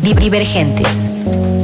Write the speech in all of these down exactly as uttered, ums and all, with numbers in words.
Divergentes.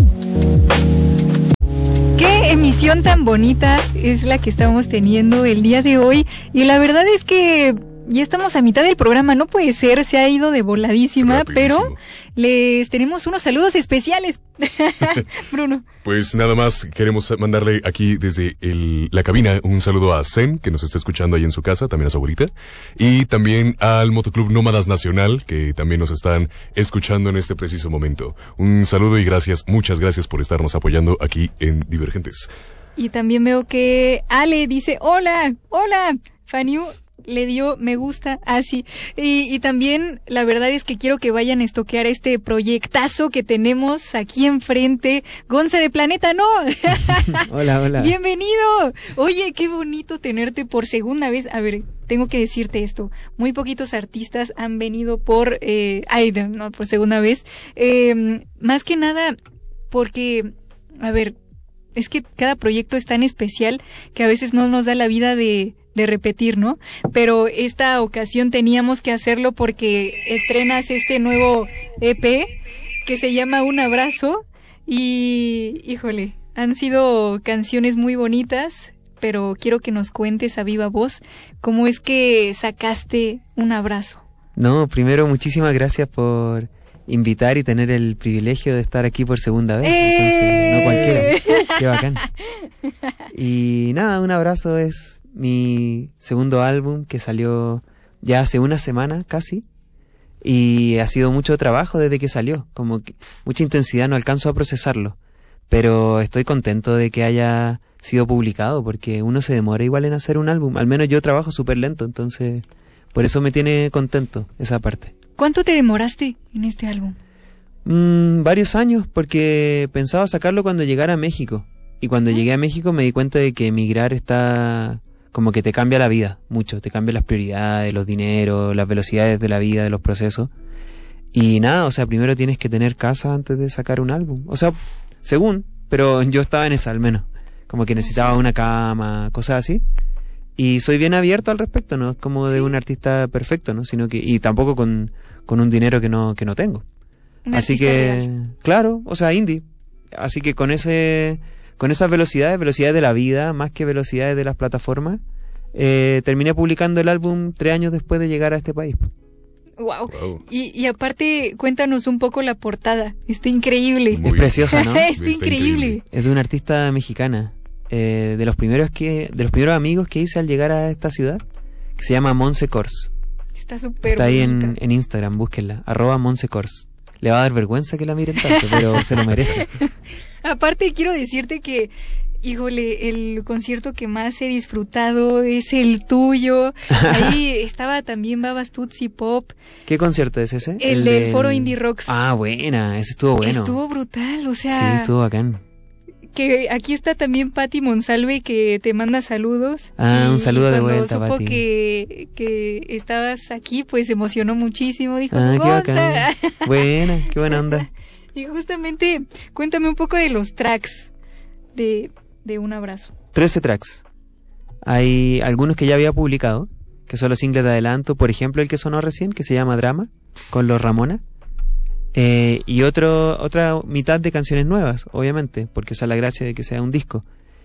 Qué emisión tan bonita es la que estamos teniendo el día de hoy, y la verdad es que ya estamos a mitad del programa, no puede ser, se ha ido de voladísima, Rapidísimo. Pero les tenemos unos saludos especiales. Bruno. Pues nada más queremos mandarle aquí desde el, la cabina un saludo a Zen, que nos está escuchando ahí en su casa, también a su abuelita, y también al Motoclub Nómadas Nacional, que también nos están escuchando en este preciso momento. Un saludo y gracias, muchas gracias por estarnos apoyando aquí en Divergentes. Y también veo que Ale dice, hola, hola, Faniu le dio me gusta, así. Ah, y, y también la verdad es que quiero que vayan a estoquear este proyectazo que tenemos aquí enfrente. Gonza de Planeta, ¿no? Hola, hola. Bienvenido. Oye, qué bonito tenerte por segunda vez. A ver, tengo que decirte esto. Muy poquitos artistas han venido por, eh, ay, no, por segunda vez. Eh, más que nada porque, a ver, es que cada proyecto es tan especial que a veces no nos da la vida de... de repetir, ¿no? Pero esta ocasión teníamos que hacerlo porque estrenas este nuevo E P que se llama Un Abrazo y, híjole, han sido canciones muy bonitas, pero quiero que nos cuentes a viva voz cómo es que sacaste Un Abrazo. No, primero muchísimas gracias por invitar y tener el privilegio de estar aquí por segunda vez. ¡Eh! Entonces, no cualquiera. Qué bacán. Y nada, Un Abrazo es mi segundo álbum que salió ya hace una semana casi, y ha sido mucho trabajo desde que salió, como que mucha intensidad, no alcanzo a procesarlo, pero estoy contento de que haya sido publicado porque uno se demora igual en hacer un álbum, al menos yo trabajo súper lento, entonces por eso me tiene contento esa parte. ¿Cuánto te demoraste en este álbum? Mm, varios años, porque pensaba sacarlo cuando llegara a México, y cuando llegué a México me di cuenta de que emigrar está... como que te cambia la vida mucho, te cambia las prioridades, los dineros, las velocidades de la vida, de los procesos. Y nada, o sea, primero tienes que tener casa antes de sacar un álbum. O sea, según, pero yo estaba en esa al menos. Como que necesitaba una cama, cosas así. Y soy bien abierto al respecto, no es como de un artista perfecto, ¿no? Sino que, y tampoco con, con un dinero que no, que no tengo. Un Así que, real. claro, o sea, indie. Así que con ese... con esas velocidades, velocidades de la vida, más que velocidades de las plataformas, eh, terminé publicando el álbum tres años después de llegar a este país. Wow. Wow. Y, y aparte, cuéntanos un poco la portada. Está increíble. Muy Es preciosa, ¿no? Está Está increíble. increíble. Es de una artista mexicana, eh, de los primeros que, de los primeros amigos que hice al llegar a esta ciudad, que se llama Monse Kors. Está súper Está ahí en, bonita. en Instagram, búsquenla, arroba Monse Kors. Le va a dar vergüenza que la miren tanto, pero se lo merece. Aparte, quiero decirte que, híjole, el concierto que más he disfrutado es el tuyo. Ahí estaba también Babas Tutsi Pop. ¿Qué concierto es ese? El, del Foro Indie Rocks. Ah, buena, ese estuvo bueno. Estuvo brutal, o sea... Sí, estuvo bacán. Que aquí está también Pati Monsalve, que te manda saludos. Ah, y un saludo de vuelta, cuando supo Pati. que, que estabas aquí, pues se emocionó muchísimo. Dijo, Ah, qué Gonza. bacán. Buena, qué buena onda. Y justamente, cuéntame un poco de los tracks de, de Un Abrazo. trece tracks. Hay algunos que ya había publicado, que son los singles de adelanto. Por ejemplo, el que sonó recién, que se llama Drama, con los Ramona. Eh, y otro otra mitad de canciones nuevas, obviamente, porque esa es la gracia de que sea un disco.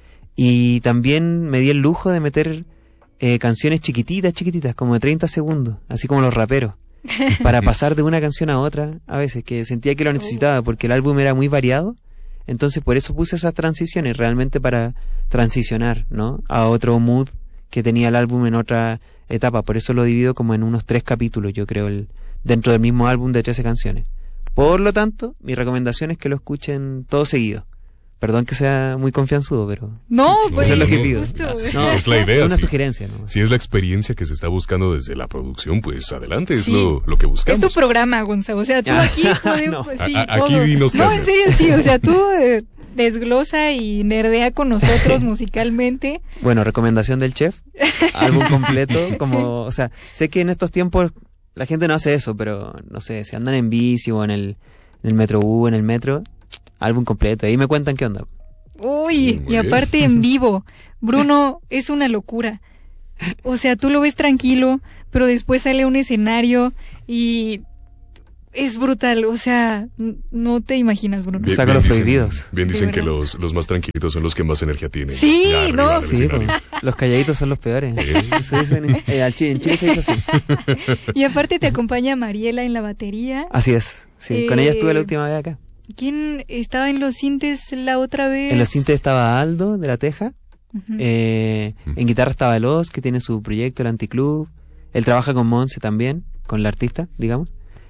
Y también me di el lujo de meter eh, canciones chiquititas, chiquititas, como de treinta segundos, así como los raperos, para pasar de una canción a otra, a veces, que sentía que lo necesitaba, porque el álbum era muy variado. Entonces por eso puse esas transiciones, realmente para transicionar, ¿no?, a otro mood que tenía el álbum en otra etapa. Por eso lo divido como en unos tres capítulos, yo creo, el, dentro del mismo álbum de trece canciones. Por lo tanto, mi recomendación es que lo escuchen todo seguido. Perdón que sea muy confianzudo, pero No, pues eso es lo que no, pido. justo. No, es la idea, es una sí. sugerencia, ¿no? Si es la experiencia que se está buscando desde la producción, pues adelante, es Sí. lo, lo que Es buscamos. tu programa, Gonzalo. O sea, tú Ah, aquí podemos, no. pues, sí, A- a- aquí todo. dinos qué No, hacer. en serio, sí. O sea, tú eh, desglosa y nerdea con nosotros musicalmente. Bueno, recomendación del chef, álbum completo, como, o sea, sé que en estos tiempos la gente no hace eso, pero no sé, si andan en bici o en el, en el Metrobús, en el metro, álbum completo, ahí me cuentan qué onda. Uy, Muy y aparte bien. en vivo. Bruno, es una locura. O sea, tú lo ves tranquilo, pero después sale a un escenario y es brutal, o sea, n- no te imaginas, Bruno. Bien, Saca bien los dicen- fluididos. Bien dicen De que verdad. los, los más tranquilitos son los que más energía tienen. Sí, Ya arriba no. del Sí, escenario. pues, los calladitos son los peores. Se dicen en, eh, al Chile, en Chile se dice así. Y aparte te acompaña Mariela en la batería. Así es. Sí, con Eh, ella estuve la última vez acá. ¿Quién estaba en los sintes la otra vez? En los sintes estaba Aldo, de La Teja. Ujú. Eh, en guitarra estaba Elos, que tiene su proyecto, el Anticlub. Él trabaja con Monse también, con la artista, digamos.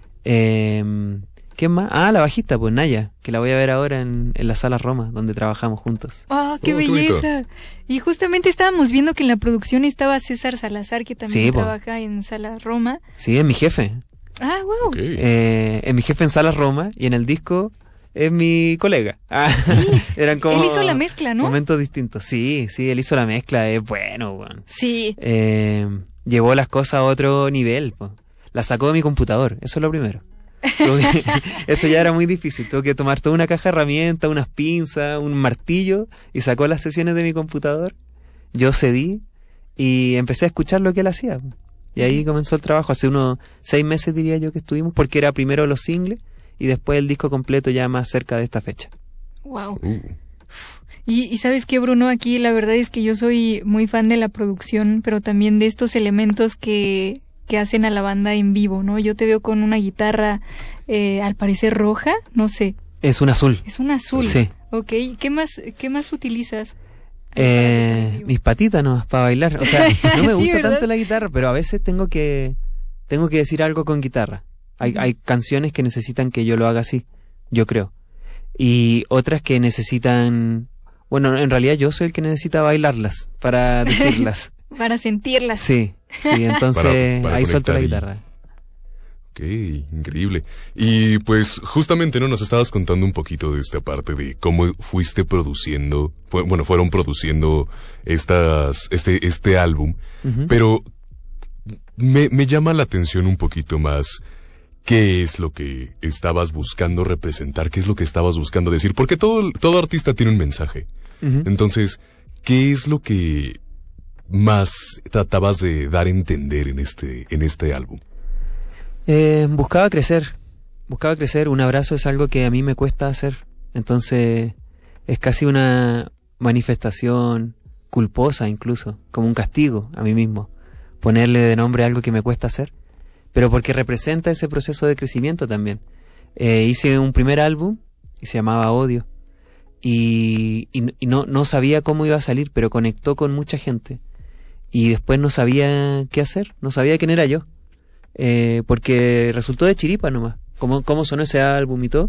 Eh, ¿Quién más? Ah, la bajista, pues Naya, que la voy a ver ahora en, en la sala Roma, donde trabajamos juntos. ¡Ah, qué Oh, qué bonito. belleza! Y justamente estábamos viendo que en la producción estaba César Salazar, que también Sí, po. trabaja en Sala Roma. Sí, es mi jefe. Ah, wow. Ok. Eh, es mi jefe en Sala Roma y en el disco es mi colega. Ah, eran como Él hizo la mezcla, ¿no? momentos distintos. Sí, sí, él hizo la mezcla, es bueno, weón. Sí. Eh, llevó las cosas a otro nivel, po. La sacó de mi computador, eso es lo primero. Tuvo que- eso ya era muy difícil, tuve que tomar toda una caja de herramientas, unas pinzas, un martillo y sacó las sesiones de mi computador. Yo cedí y empecé a escuchar lo que él hacía. Y ahí comenzó el trabajo, hace unos seis meses diría yo que estuvimos, porque era primero los singles y después el disco completo ya más cerca de esta fecha. Wow. Uh, Y, y sabes qué, Bruno, aquí la verdad es que yo soy muy fan de la producción, pero también de estos elementos que, que hacen a la banda en vivo, ¿no? Yo te veo con una guitarra, eh, al parecer roja, no sé, Es un azul. es un azul. Sí. Ok, ¿qué más, qué más utilizas? Eh, mis patitas no, para bailar. O sea, no me Sí, gusta ¿verdad? tanto la guitarra, pero a veces tengo que tengo que decir algo con guitarra. Hay, Ujú. hay canciones que necesitan que yo lo haga así, yo creo. Y otras que necesitan... Bueno, en realidad yo soy el que necesita bailarlas para decirlas. Para sentirlas. Sí, sí, entonces Para- para ahí suelto la conectar guitarra. ok, increíble. Y pues justamente no nos estabas contando un poquito de esta parte de cómo fuiste produciendo, fue- bueno, fueron produciendo estas, este, este álbum, Ujú. pero me, me llama la atención un poquito más qué es lo que estabas buscando representar, qué es lo que estabas buscando decir, porque todo, todo artista tiene un mensaje. Ujú. Entonces, ¿qué es lo que más tratabas de dar a entender en este, en este álbum? Eh, buscaba crecer, buscaba crecer. Un abrazo es algo que a mí me cuesta hacer. Entonces es casi una manifestación culposa incluso, como un castigo a mí mismo, ponerle de nombre algo que me cuesta hacer, pero porque representa ese proceso de crecimiento también. Eh, hice un primer álbum y se llamaba Odio y, y, y no, no sabía cómo iba a salir, pero conectó con mucha gente y después no sabía qué hacer, no sabía quién era yo. Eh, porque resultó de chiripa nomás, cómo, cómo sonó ese álbum y todo.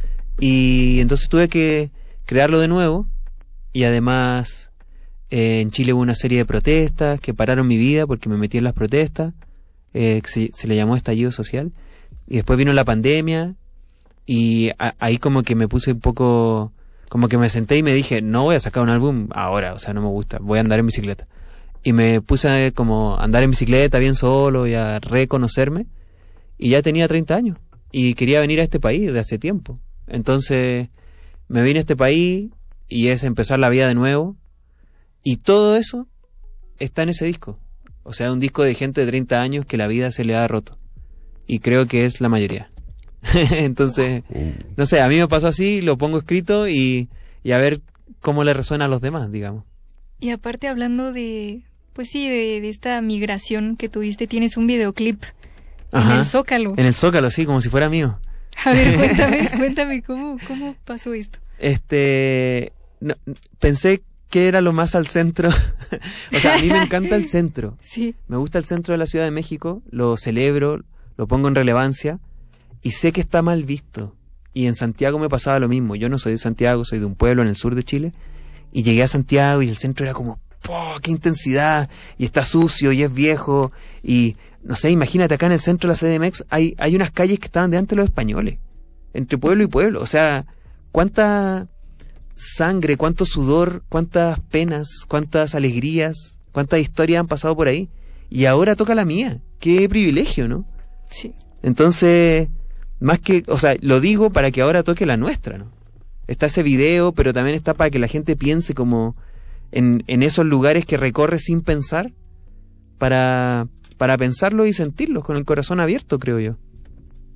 Y entonces tuve que crearlo de nuevo. Y además, eh, en Chile hubo una serie de protestas que pararon mi vida porque me metí en las protestas. Eh, que se, se le llamó estallido social. Y después vino la pandemia. Y a- ahí como que me puse un poco, como que me senté y me dije, no voy a sacar un álbum ahora, o sea, no me gusta, voy a andar en bicicleta. Y me puse a como andar en bicicleta bien solo y a reconocerme. Y ya tenía treinta años. Y quería venir a este país de hace tiempo. Entonces me vine a este país y es empezar la vida de nuevo. Y todo eso está en ese disco. O sea, un disco de gente de treinta años que la vida se le ha roto. Y creo que es la mayoría. Entonces, Uh, no sé, a mí me pasó así, lo pongo escrito y, y a ver cómo le resuena a los demás, digamos. Y aparte hablando de, pues sí, de, de esta migración que tuviste, tienes un videoclip en Ajá. el Zócalo. En el Zócalo, sí, como si fuera mío. A ver, cuéntame, cuéntame cómo, cómo pasó esto. Este, no, pensé que era lo más al centro. O sea, a mí me encanta el centro. Sí. Me gusta el centro de la Ciudad de México, lo celebro, lo pongo en relevancia y sé que está mal visto. Y en Santiago me pasaba lo mismo. Yo no soy de Santiago, soy de un pueblo en el sur de Chile. Y llegué a Santiago y el centro era como, ¡po! ¡Qué intensidad! Y está sucio y es viejo. Y no sé, imagínate, acá en el centro de la C D M X hay, hay unas calles que estaban de antes de los españoles. Entre pueblo y pueblo. O sea, cuánta sangre, cuánto sudor, cuántas penas, cuántas alegrías, cuántas historias han pasado por ahí. Y ahora toca la mía. Qué privilegio, ¿no? Sí. Entonces, más que, o sea, lo digo para que ahora toque la nuestra, ¿no? Está ese video, pero también está para que la gente piense como en, en esos lugares que recorre sin pensar, para, para pensarlo y sentirlos con el corazón abierto, creo yo.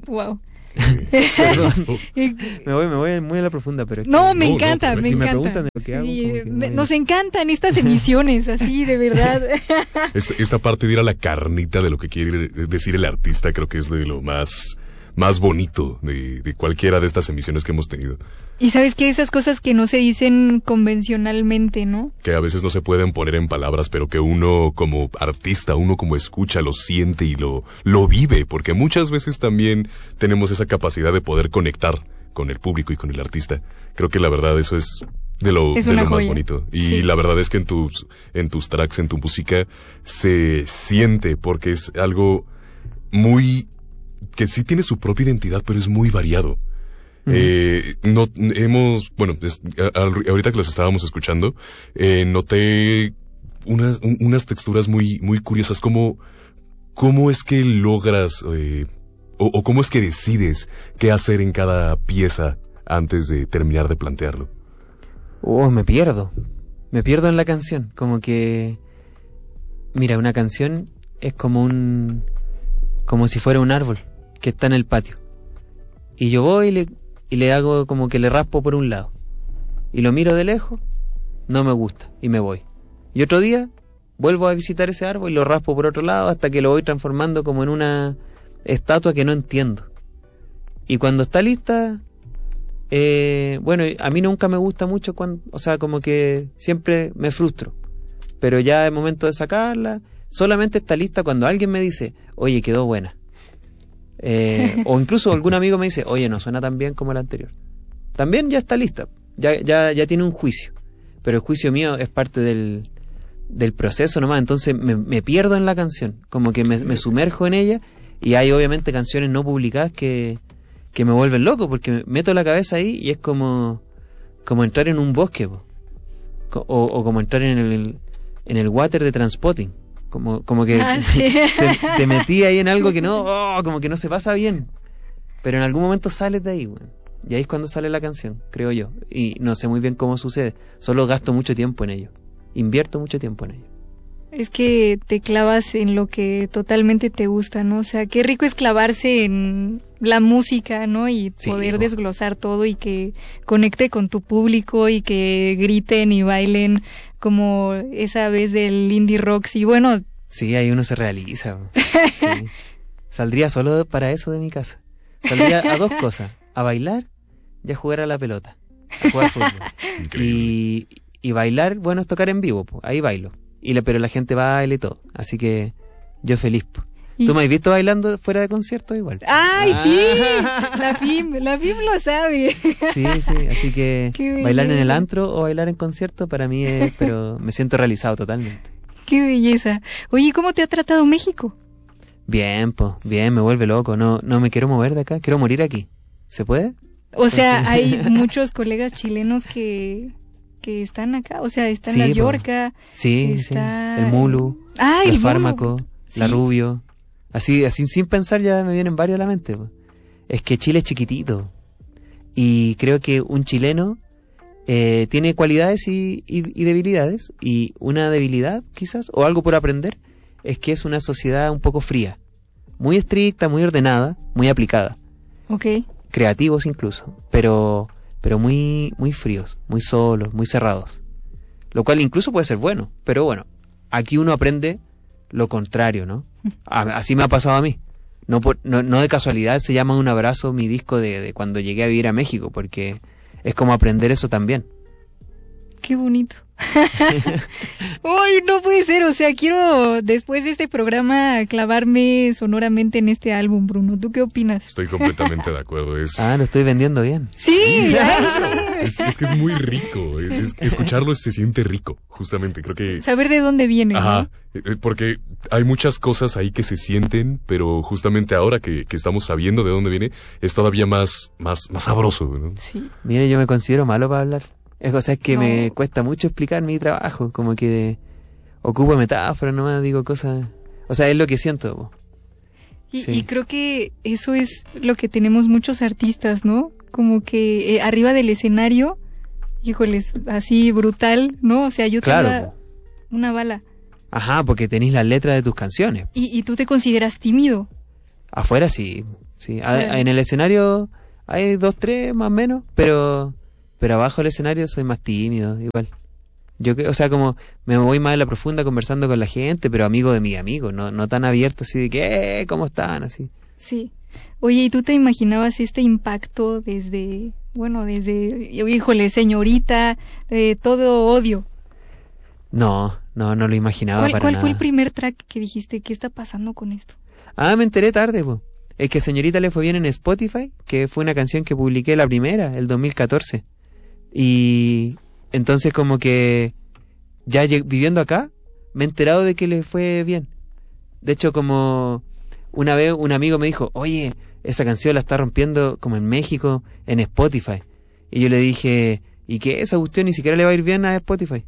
Wow. Perdón. me voy, me voy muy a la profunda, pero... No, me no, encanta, no, me si encanta. me preguntan de lo que hago, Sí, como que me- no- nos encantan estas emisiones, así, de verdad. Esta, esta parte de ir a la carnita de lo que quiere decir el artista creo que es de lo más, más bonito de, de cualquiera de estas emisiones que hemos tenido. Y sabes que esas cosas que no se dicen convencionalmente, ¿no? Que a veces no se pueden poner en palabras, pero que uno como artista, uno como escucha, lo siente y lo, lo vive, porque muchas veces también tenemos esa capacidad de poder conectar con el público y con el artista. Creo que la verdad eso es de lo, Es de una lo más joya. bonito. Y Sí. la verdad es que en tus, en tus tracks, en tu música, se siente, porque es algo muy, que sí tiene su propia identidad, pero es muy variado. Ujú. Eh, no, hemos, bueno, es- a- a- ahorita que los estábamos escuchando, eh, noté unas, un- unas texturas muy, muy curiosas. ¿Cómo, cómo es que logras, eh, o, o cómo es que decides qué hacer en cada pieza antes de terminar de plantearlo? Oh, me pierdo. Me pierdo en la canción. Como que... Mira, una canción es como un... Como si fuera un árbol que está en el patio. Y yo voy y le, y le hago como que le raspo por un lado. Y lo miro de lejos, no me gusta y me voy. Y otro día vuelvo a visitar ese árbol y lo raspo por otro lado hasta que lo voy transformando como en una estatua que no entiendo. Y cuando está lista... Eh, bueno, a mí nunca me gusta mucho cuando, o sea, como que siempre me frustro, pero ya es momento de sacarla. Solamente está lista cuando alguien me dice, oye, quedó buena, eh, o incluso algún amigo me dice, oye, no suena tan bien como la anterior. También ya está lista, ya, ya, ya tiene un juicio, pero el juicio mío es parte del, del proceso nomás. Entonces me, me pierdo en la canción, como que me, me sumerjo en ella, y hay obviamente canciones no publicadas que que me vuelven loco, porque me meto la cabeza ahí y es como como entrar en un bosque, po. Co- o, o como entrar en el en el water de Transpotting, como como que Ah, sí. te, te metí ahí en algo que no, oh, como que no se pasa bien, pero en algún momento sales de ahí, weón. Y ahí es cuando sale la canción, creo yo, y no sé muy bien cómo sucede, solo gasto mucho tiempo en ello, invierto mucho tiempo en ello. Es que te clavas en lo que totalmente te gusta, ¿no? O sea, qué rico es clavarse en la música, ¿no? Y Sí, poder po. desglosar todo y que conecte con tu público y que griten y bailen como esa vez del indie rock. Y bueno, Sí, ahí uno se realiza. Bro. Sí. Saldría solo para eso de mi casa. Saldría a dos cosas, a bailar y a jugar a la pelota, a jugar fútbol. Increíble. Y, y bailar, bueno, es tocar en vivo, po. Ahí bailo. Y la, pero la gente baila y todo. Así que yo feliz, po. y- ¿Tú me has visto bailando fuera de concierto igual? ¡ay, sí! Ah. La F I M, la F I M lo sabe. Sí, sí, así que Qué bailar en el belleza. antro o bailar en concierto para mí es, pero me siento realizado totalmente. ¡Qué belleza! Oye, ¿cómo te ha tratado México? Bien, pues, bien, me vuelve loco. No, no me quiero mover de acá, quiero morir aquí. ¿Se puede? O sea, hay muchos colegas chilenos que, que están acá. O sea, está en Sí, la po. Yorca. Sí, Está- sí. El Mulu, Ah, el el Fármaco, Mulu. la Sí. Rubio. Así, así sin pensar ya me vienen varios a la mente, po. Es que Chile es chiquitito. Y creo que un chileno eh, tiene cualidades y, y- y debilidades. Y una debilidad, quizás, o algo por aprender, es que es una sociedad un poco fría. Muy estricta, muy ordenada, muy aplicada. Ok. Creativos incluso, pero pero muy muy fríos, muy solos, muy cerrados. Lo cual incluso puede ser bueno, pero bueno, aquí uno aprende lo contrario, ¿no? A- así me ha pasado a mí. No, por, no, no de casualidad se llama Un Abrazo mi disco de, de cuando llegué a vivir a México, porque es como aprender eso también. Qué bonito. Ay, no puede ser. O sea, quiero después de este programa clavarme sonoramente en este álbum, Bruno. ¿Tú qué opinas? Estoy completamente de acuerdo. Es, Ah, lo estoy vendiendo bien. Sí, ay, es, es que es muy rico. Es- es- escucharlo se siente rico, justamente. Creo que... saber de dónde viene, Ajá, eh, porque hay muchas cosas ahí que se sienten, pero justamente ahora que, que estamos sabiendo de dónde viene, es todavía más, más, más sabroso, ¿no? ¿no? Sí. Mire, yo me considero malo para hablar. Es cosa es que No. me cuesta mucho explicar mi trabajo, como que ocupo metáforas nomás, digo cosas. O sea, es lo que siento. Po. Y, Sí. y creo que eso es lo que tenemos muchos artistas, ¿no? Como que eh, arriba del escenario, híjoles, así brutal, ¿no? O sea, yo Claro, tengo po. una bala. Ajá, porque tenéis las letras de tus canciones. Y, y tú te consideras tímido. Afuera sí, Sí, a, en el escenario hay dos, tres más o menos, pero pero abajo del escenario soy más tímido, igual. Yo, o sea, como me voy más en la profunda conversando con la gente, pero amigo de mis amigos, no, no tan abierto así de que, eh, ¿cómo están? Así. Sí. Oye, ¿y tú te imaginabas este impacto desde, bueno, desde, híjole, señorita, eh, todo odio? No, no, no lo imaginaba ¿Cuál, para ¿cuál nada. fue el primer track que dijiste? ¿Qué está pasando con esto? Ah, me enteré tarde, po. Es que Señorita le fue bien en Spotify, que fue una canción que publiqué la primera, el dos mil catorce. Y entonces como que ya viviendo acá, me he enterado de que le fue bien. De hecho, como una vez un amigo me dijo, oye, esa canción la está rompiendo como en México, en Spotify. Y yo le dije, ¿y qué? Esa cuestión ni siquiera le va a ir bien a Spotify.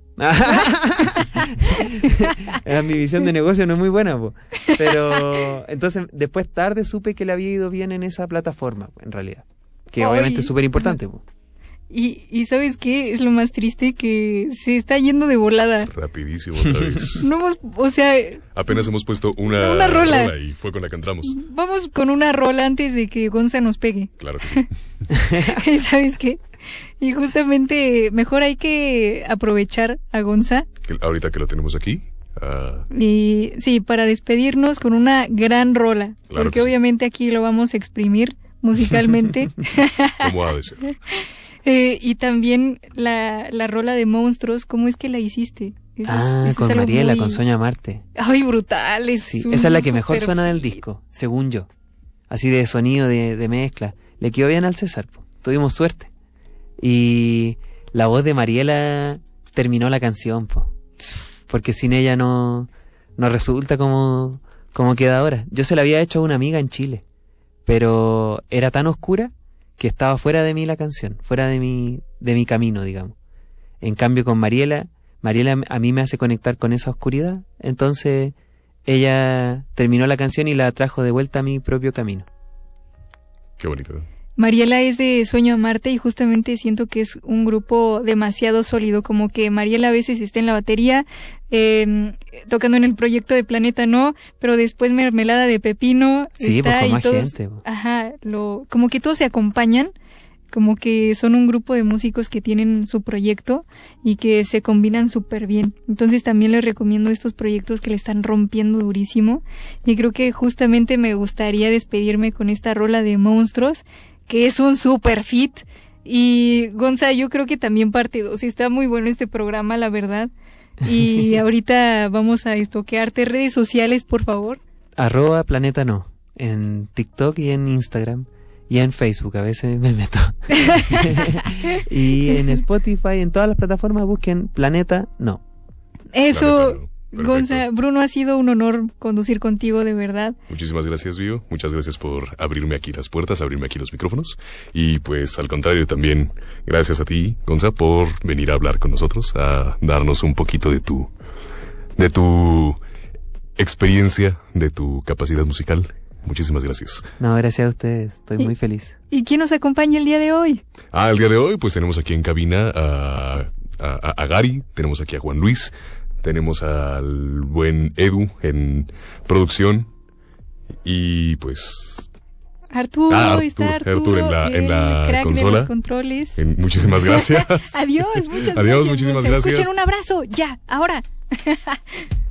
Mi visión de negocio no es muy buena, po. Pero entonces después tarde supe que le había ido bien en esa plataforma, en realidad. Que Ay. obviamente es súper importante, po. Y, y ¿sabes qué? Es lo más triste, que se está yendo de volada. Rapidísimo otra vez. No hemos, o sea... Apenas hemos puesto una, una rola. rola y fue con la que entramos. Vamos con una rola antes de que Gonza nos pegue. Claro que sí. ¿Y sabes qué? Y justamente mejor hay que aprovechar a Gonza. Que ahorita que lo tenemos aquí. Uh... Y sí, para despedirnos con una gran rola. Claro porque sí. obviamente aquí lo vamos a exprimir musicalmente. ¿Cómo ha de ser? Eh, y también la, la rola de Monstruos, ¿cómo es que la hiciste? Eso ah, es, eso con es Mariela, muy... con Sueño Amarte. Ay, brutal. Es sí, esa es la que mejor suena del disco, según yo. Así de sonido, de, de mezcla. Le quedó bien al César, po. Tuvimos suerte. Y la voz de Mariela terminó la canción, po. Porque sin ella no, no resulta como, como queda ahora. Yo se la había hecho a una amiga en Chile, pero era tan oscura que estaba fuera de mí la canción, fuera de mi, de mi camino, digamos. En cambio con Mariela, Mariela a mí me hace conectar con esa oscuridad, entonces ella terminó la canción y la trajo de vuelta a mi propio camino. Qué bonito. Mariela es de Sueño Amarte y justamente siento que es un grupo demasiado sólido, como que Mariela a veces está en la batería, eh, tocando en el proyecto de Planeta No, pero después Mermelada de Pepino sí, está pues con y más todos, gente. Ajá, lo, como que todos se acompañan, como que son un grupo de músicos que tienen su proyecto y que se combinan súper bien. Entonces también les recomiendo estos proyectos que le están rompiendo durísimo y creo que justamente me gustaría despedirme con esta rola de Monstruos, que es un super fit. Y Gonza, yo creo que también parte dos. Está muy bueno este programa, la verdad. Y ahorita vamos a estoquearte. Redes sociales, por favor. Arroba Planeta No, en TikTok y en Instagram. Y en Facebook, a veces me meto. Y en Spotify, en todas las plataformas, busquen Planeta No. Eso... Planeta No. Perfecto. Gonza, Bruno, ha sido un honor conducir contigo, de verdad. Muchísimas gracias, Bio. Muchas gracias por abrirme aquí las puertas, abrirme aquí los micrófonos. Y pues, al contrario, también gracias a ti, Gonza, por venir a hablar con nosotros, a darnos un poquito de tu, de tu experiencia, de tu capacidad musical. Muchísimas gracias. No, gracias a ustedes. Estoy ¿Y, muy feliz. ¿Y quién nos acompaña el día de hoy? Ah, el día de hoy, pues tenemos aquí en cabina a, a, a Gary, tenemos aquí a Juan Luis. Tenemos al buen Edu en producción y pues... Arturo, ah, Artur, está Arturo, Arturo en la, en la crack consola. De los controles. En, muchísimas gracias. Adiós, muchas Adiós, gracias. muchísimas Gonza. gracias. Escuchen un abrazo, ya, ahora.